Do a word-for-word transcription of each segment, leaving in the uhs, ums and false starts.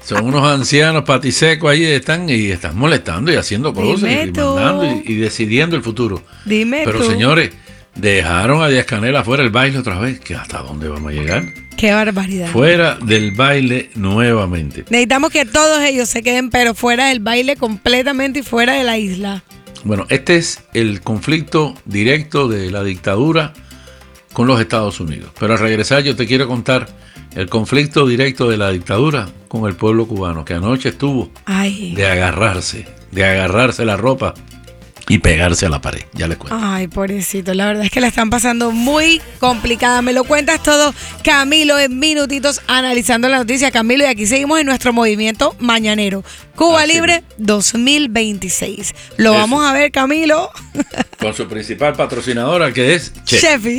Son unos ancianos patisecos ahí, están y están molestando y haciendo cosas Dime y tú. mandando y, y decidiendo el futuro. Dime Pero tú. señores, dejaron a Díaz Canel afuera del baile otra vez. ¿Que hasta dónde vamos a llegar? Qué barbaridad. Fuera del baile nuevamente. Necesitamos que todos ellos se queden, pero fuera del baile completamente y fuera de la isla. Bueno, este es el conflicto directo de la dictadura con los Estados Unidos. Pero al regresar yo te quiero contar el conflicto directo de la dictadura con el pueblo cubano, que anoche estuvo Ay. de agarrarse, de agarrarse la ropa y pegarse a la pared. Ya les cuento. Ay, pobrecito, la verdad es que la están pasando muy complicada. Me lo cuentas todo, Camilo, en minutitos analizando la noticia. Camilo, y aquí seguimos en nuestro movimiento mañanero. Cuba Así Libre es. dos mil veintiséis. Lo Eso. vamos a ver, Camilo. Con su principal patrocinadora, que es Che. Chefi.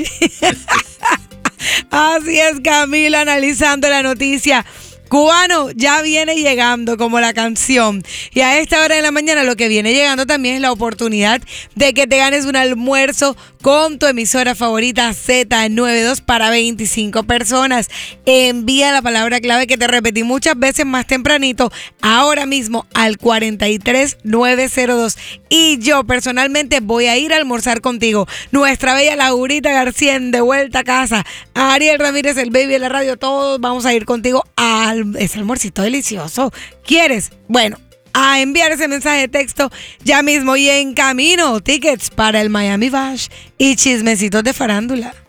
Así es, Camilo, analizando la noticia. Cubano ya viene llegando como la canción. Y a esta hora de la mañana lo que viene llegando también es la oportunidad de que te ganes un almuerzo con tu emisora favorita Z noventa y dos para veinticinco personas. Envía la palabra clave que te repetí muchas veces más tempranito, ahora mismo al cuarenta y tres nueve cero dos. Y yo personalmente voy a ir a almorzar contigo. Nuestra bella Laurita García en De Vuelta a Casa, Ariel Ramírez, el baby de la radio, todos vamos a ir contigo al ese almuercito delicioso. ¿Quieres? Bueno, a enviar ese mensaje de texto ya mismo y en camino tickets para el Miami Bash y chismecitos de farándula.